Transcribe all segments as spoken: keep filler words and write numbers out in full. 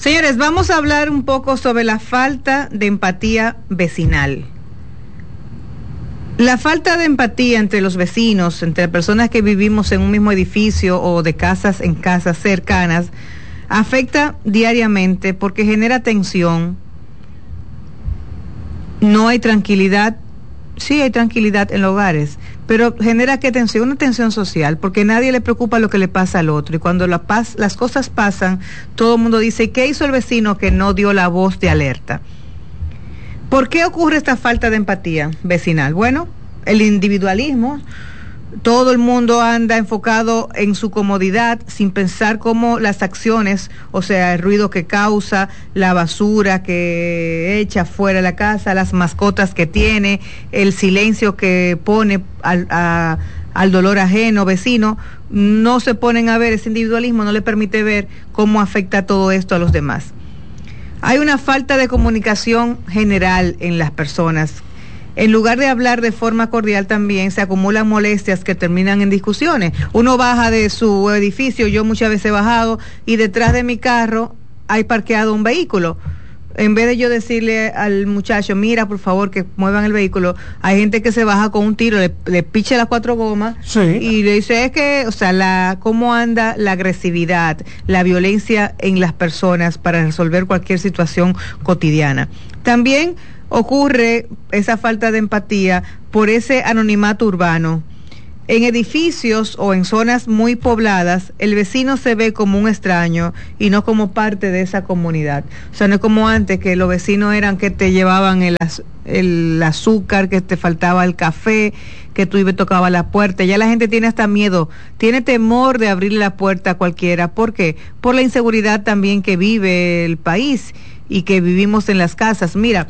Señores, vamos a hablar un poco sobre la falta de empatía vecinal. La falta de empatía entre los vecinos, entre personas que vivimos en un mismo edificio o de casas en casas cercanas, afecta diariamente porque genera tensión. No hay tranquilidad. Sí hay tranquilidad en los hogares, pero genera qué tensión, una tensión social, porque nadie le preocupa lo que le pasa al otro, y cuando la paz, las cosas pasan, todo el mundo dice, ¿qué hizo el vecino que no dio la voz de alerta? ¿Por qué ocurre esta falta de empatía vecinal? Bueno, el individualismo. Todo el mundo anda enfocado en su comodidad sin pensar cómo las acciones, o sea, el ruido que causa, la basura que echa fuera de la casa, las mascotas que tiene, el silencio que pone al, a, al dolor ajeno, vecino, no se ponen a ver, ese individualismo no le permite ver cómo afecta todo esto a los demás. Hay una falta de comunicación general en las personas. En lugar de hablar de forma cordial, también se acumulan molestias que terminan en discusiones. Uno baja de su edificio, yo muchas veces he bajado, y detrás de mi carro hay parqueado un vehículo. En vez de yo decirle al muchacho, mira, por favor, que muevan el vehículo, hay gente que se baja con un tiro, le, le picha las cuatro gomas, sí, y le dice, es que, o sea, la cómo anda la agresividad, la violencia en las personas para resolver cualquier situación cotidiana. También ocurre esa falta de empatía por ese anonimato urbano. En edificios o en zonas muy pobladas, el vecino se ve como un extraño y no como parte de esa comunidad. O sea, no es como antes, que los vecinos eran que te llevaban el, el azúcar, que te faltaba el café, que tú ibas y tocabas la puerta. Ya la gente tiene hasta miedo, tiene temor de abrirle la puerta a cualquiera. ¿Por qué? Por la inseguridad también que vive el país y que vivimos en las casas. Mira,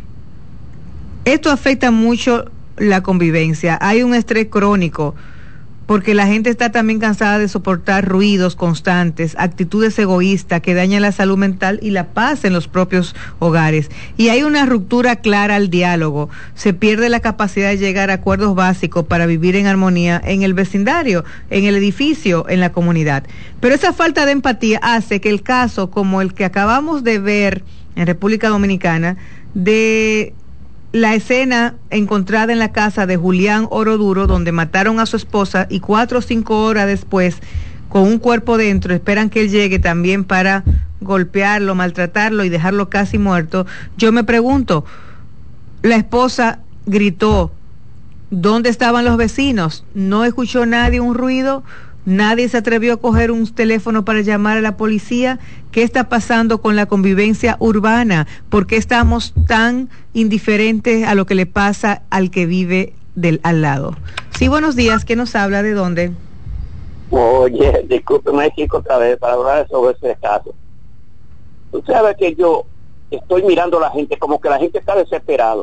esto afecta mucho la convivencia. Hay un estrés crónico porque la gente está también cansada de soportar ruidos constantes, actitudes egoístas que dañan la salud mental y la paz en los propios hogares. Y hay una ruptura clara al diálogo. Se pierde la capacidad de llegar a acuerdos básicos para vivir en armonía en el vecindario, en el edificio, en la comunidad. Pero esa falta de empatía hace que el caso como el que acabamos de ver en República Dominicana, de la escena encontrada en la casa de Julián Oroduro, donde mataron a su esposa y cuatro o cinco horas después, con un cuerpo dentro, esperan que él llegue también para golpearlo, maltratarlo y dejarlo casi muerto. Yo me pregunto, la esposa gritó, ¿dónde estaban los vecinos? ¿No escuchó nadie un ruido? ¿Nadie se atrevió a coger un teléfono para llamar a la policía? ¿Qué está pasando con la convivencia urbana? ¿Por qué estamos tan indiferentes a lo que le pasa al que vive del al lado? Sí, buenos días. ¿Quién nos habla? ¿De dónde? Oye, discúlpeme, chico, otra vez para hablar sobre ese caso. Tú sabes que yo estoy mirando a la gente como que la gente está desesperada.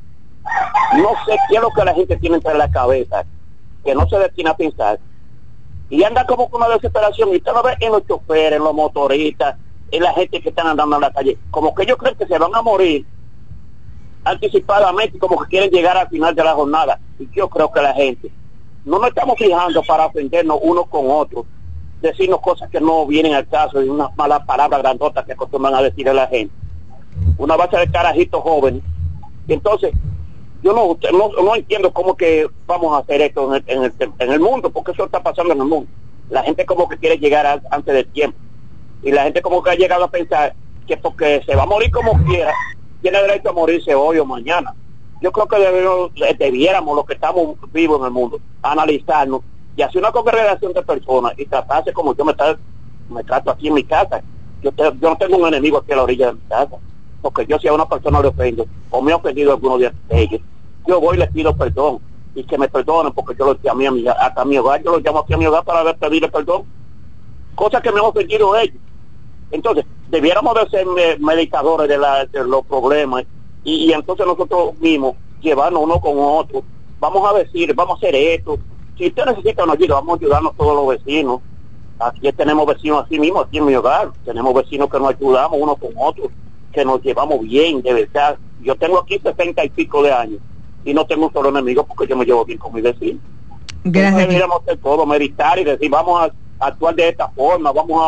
No sé qué es lo que la gente tiene entre la cabeza, que no se destina a pensar. Y anda como con una desesperación, y usted lo ve en los choferes, en los motoristas, en la gente que están andando en la calle, como que ellos creen que se van a morir anticipadamente, como que quieren llegar al final de la jornada. Y yo creo que la gente, no nos estamos fijando para ofendernos unos con otros, decirnos cosas que no vienen al caso, y unas malas palabras grandotas que acostumbran a decir a la gente. Una base de carajitos jóvenes. Entonces, yo no, no no entiendo cómo que vamos a hacer esto en el, en, el, en el mundo, porque eso está pasando en el mundo. La gente como que quiere llegar a, antes del tiempo, y la gente como que ha llegado a pensar que porque se va a morir como quiera, tiene derecho a morirse hoy o mañana. Yo creo que debemos, debiéramos, los que estamos vivos en el mundo, analizarnos y hacer una congregación de personas y tratarse como yo me, tra me trato aquí en mi casa. Yo, te, yo no tengo un enemigo aquí a la orilla de mi casa, porque yo si a una persona le ofendo o me he ofendido alguno de ellos, yo voy y les pido perdón y que me perdonen, porque yo los llamé a mi, hasta a mi hogar, yo los llamo aquí a mi hogar para ver, pedirle perdón, cosas que me han ofendido ellos. Entonces debiéramos de ser me, medicadores de, la, de los problemas y, y entonces nosotros mismos llevarnos uno con otro, vamos a decir, vamos a hacer esto. Si usted necesita una ayuda, vamos a ayudarnos todos los vecinos. Aquí tenemos vecinos así mismo, aquí en mi hogar tenemos vecinos que nos ayudamos uno con otro, que nos llevamos bien, de verdad. Yo tengo aquí sesenta y pico de años y no tengo un solo enemigo porque yo me llevo bien con mis vecinos. Gracias. Deberíamos hacer todo, meditar y decir, vamos a actuar de esta forma, vamos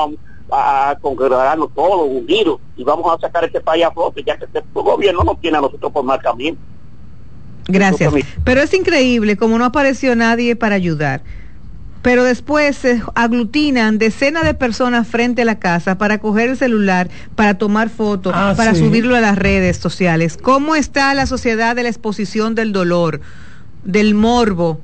a congregarnos todos, unidos, y vamos a sacar este país a flote, ya que este gobierno nos tiene a nosotros por mal camino. Gracias. Pero es increíble como no apareció nadie para ayudar. Pero después se aglutinan decenas de personas frente a la casa para coger el celular, para tomar fotos, ah, para sí. subirlo a las redes sociales. ¿Cómo está la sociedad de la exposición del dolor, del morbo,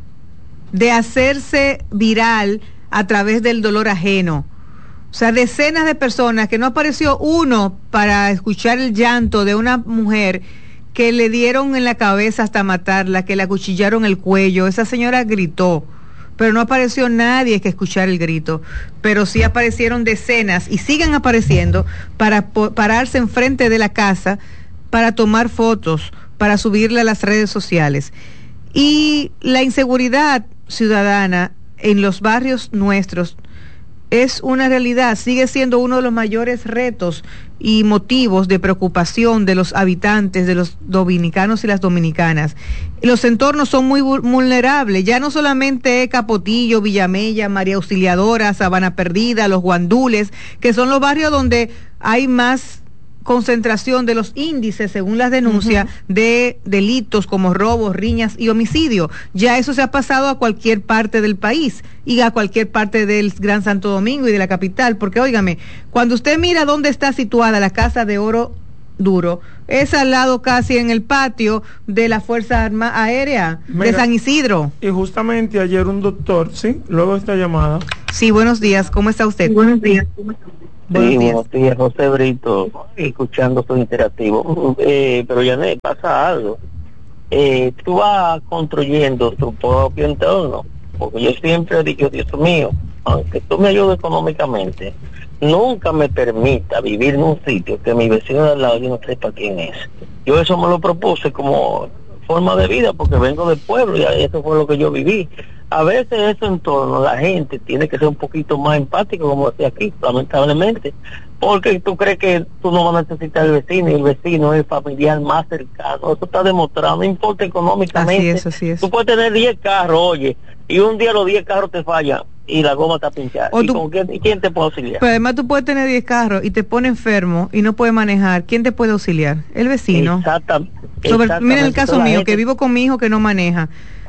de hacerse viral a través del dolor ajeno? O sea, decenas de personas que no apareció uno para escuchar el llanto de una mujer que le dieron en la cabeza hasta matarla, que le acuchillaron el cuello. Esa señora gritó, pero no apareció nadie que escuchar el grito. Pero sí aparecieron decenas y siguen apareciendo para po- pararse enfrente de la casa, para tomar fotos, para subirle a las redes sociales. Y la inseguridad ciudadana en los barrios nuestros es una realidad, sigue siendo uno de los mayores retos y motivos de preocupación de los habitantes, de los dominicanos y las dominicanas. Los entornos son muy vulnerables, ya no solamente Capotillo, Villamella, María Auxiliadora, Sabana Perdida, Los Guandules, que son los barrios donde hay más concentración de los índices, según las denuncias, uh-huh. de delitos como robos, riñas y homicidio. Ya eso se ha pasado a cualquier parte del país y a cualquier parte del Gran Santo Domingo y de la capital, porque óigame, cuando usted mira dónde está situada la Casa de Oro Duro, es al lado casi en el patio de la Fuerza Armada Aérea Mira, de San Isidro. Y justamente ayer un doctor, ¿sí? Luego de esta llamada. Sí, buenos días, ¿cómo está usted? Sí, buenos días, ¿cómo está usted? Sí, buenos días, José Brito, escuchando su interactivo. Eh, pero ya me pasa algo. Eh, tú vas construyendo tu propio entorno, porque yo siempre he dicho, Dios mío, aunque tú me ayudes económicamente, nunca me permita vivir en un sitio que mi vecino de al lado yo no sepa quién es. Yo eso me lo propuse como forma de vida, porque vengo del pueblo y eso fue lo que yo viví. A veces en ese entorno la gente tiene que ser un poquito más empático, como decía aquí, lamentablemente, porque tú crees que tú no vas a necesitar el vecino y el vecino es el familiar más cercano. Eso está demostrado, no importa económicamente. Así es, así es. Tú puedes tener diez carros, oye, y un día los diez carros te fallan y la goma está pinchada. ¿Y, tú, con quién, ¿Y quién te puede auxiliar? Pero además tú puedes tener diez carros y te pone enfermo y no puedes manejar. ¿Quién te puede auxiliar? El vecino. Exactamente. Sobre, mira el caso mío, gente... que vivo con mi hijo que no maneja.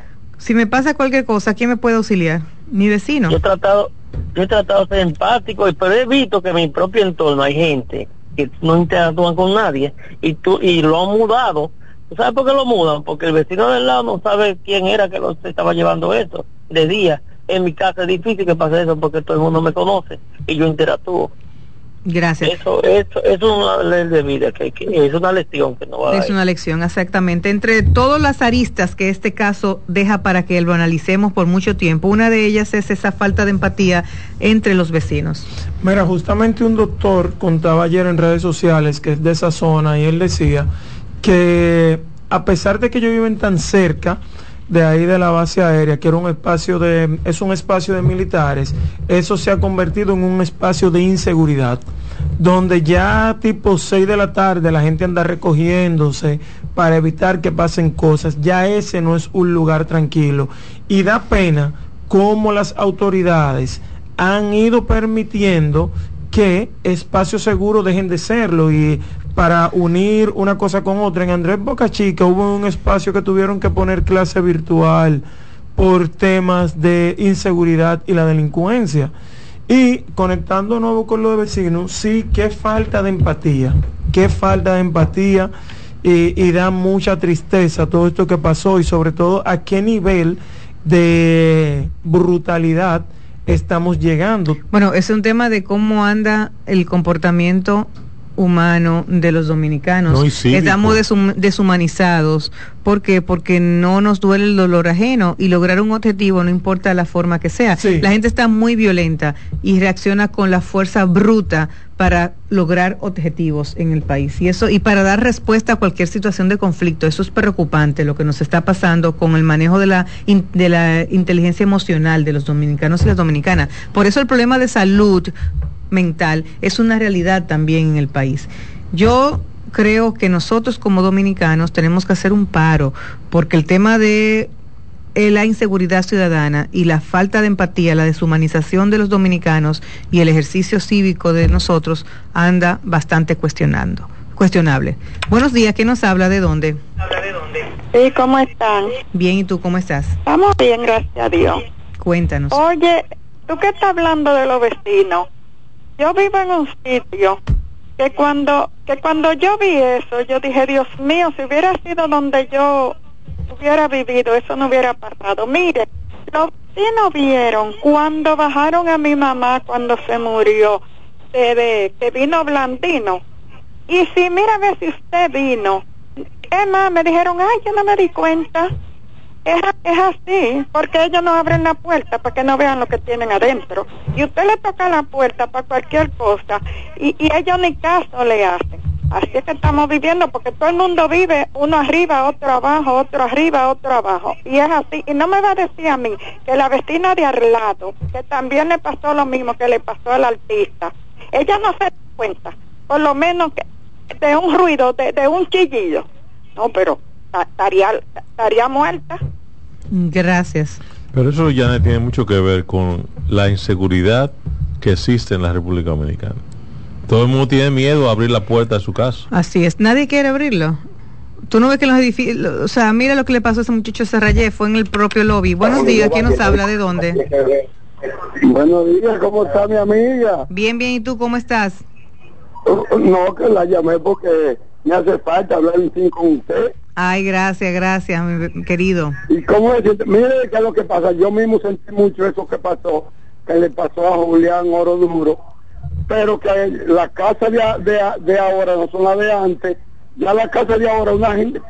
Si me pasa cualquier cosa, ¿quién me puede auxiliar? Mi vecino. Yo he tratado, yo he tratado de ser empático, pero he visto que en mi propio entorno hay gente que no interactúan con nadie y tú y lo han mudado. ¿Tú sabes por qué lo mudan? Porque el vecino del lado no sabe quién era que lo estaba llevando eso de día. En mi casa es difícil que pase eso porque todo el mundo me conoce y yo interactúo. Gracias. Eso, eso, eso es una ley de vida, que, que es una lección que no va a dar. Es una lección, exactamente. Entre todas las aristas que este caso deja para que lo analicemos por mucho tiempo, una de ellas es esa falta de empatía entre los vecinos. Mira, justamente un doctor contaba ayer en redes sociales que es de esa zona y él decía que a pesar de que ellos viven tan cerca de ahí de la base aérea, que era un espacio de, es un espacio de militares, eso se ha convertido en un espacio de inseguridad, donde ya tipo seis de la tarde la gente anda recogiéndose para evitar que pasen cosas. Ya ese no es un lugar tranquilo y da pena cómo las autoridades han ido permitiendo que espacios seguros dejen de serlo. Y para unir una cosa con otra, en Andrés Boca Chica hubo un espacio que tuvieron que poner clase virtual por temas de inseguridad y la delincuencia. Y conectando de nuevo con lo de vecinos, sí, qué falta de empatía, qué falta de empatía y, y da mucha tristeza todo esto que pasó y sobre todo a qué nivel de brutalidad estamos llegando. Bueno, es un tema de cómo anda el comportamiento humano de los dominicanos. No, estamos deshum- deshumanizados. ¿Por qué? Porque no nos duele el dolor ajeno y lograr un objetivo no importa la forma que sea. Sí. La gente está muy violenta y reacciona con la fuerza bruta para lograr objetivos en el país y eso y para dar respuesta a cualquier situación de conflicto. Eso es preocupante lo que nos está pasando con el manejo de la in, de la inteligencia emocional de los dominicanos y las dominicanas. Por eso el problema de salud mental es una realidad también en el país. Yo creo que nosotros como dominicanos tenemos que hacer un paro, porque el tema de eh, la inseguridad ciudadana y la falta de empatía, la deshumanización de los dominicanos y el ejercicio cívico de nosotros anda bastante cuestionando, cuestionable. Buenos días, ¿quién nos habla? ¿De dónde? Sí, ¿cómo están? Bien, ¿y tú cómo estás? Estamos bien, gracias a Dios. Cuéntanos. Oye, tú que estás hablando de los vecinos, yo vivo en un sitio que cuando que cuando yo vi eso, yo dije, Dios mío, si hubiera sido donde yo hubiera vivido, eso no hubiera pasado. Mire, los vecinos vieron cuando bajaron a mi mamá cuando se murió, de, de que vino Blandino. Y si, mira, a ver si usted vino. Es más, me dijeron, ay, yo no me di cuenta. Es, es así, porque ellos no abren la puerta para que no vean lo que tienen adentro. Y usted le toca la puerta para cualquier cosa y, y ellos ni caso le hacen. Así es que estamos viviendo, porque todo el mundo vive, uno arriba, otro abajo, otro arriba, otro abajo. Y es así. Y no me va a decir a mí que la vecina de al lado, que también le pasó lo mismo que le pasó al artista, ella no se da cuenta, por lo menos que de un ruido, de, de un chillido. No, pero estaría estaría muerta. Gracias. Pero eso ya tiene mucho que ver con la inseguridad que existe en la República Dominicana. Todo el mundo tiene miedo a abrir la puerta de su casa. Así es, nadie quiere abrirlo. Tú no ves que en los edificios, o sea, mira lo que le pasó a ese muchacho Serrayé, fue en el propio lobby. Buenos días, ¿quién nos habla? ¿De dónde? Buenos días, ¿cómo está mi amiga? Bien, bien, ¿y tú cómo estás? No, que la llamé porque me hace falta hablar un fin con usted. Ay, gracias, gracias, mi querido. ¿Y cómo es? Mire qué es lo que pasa. Yo mismo sentí mucho eso que pasó, que le pasó a Julián Oro Duro, pero que la casa de, de, de ahora no son las de antes. Ya la casa de ahora, una gente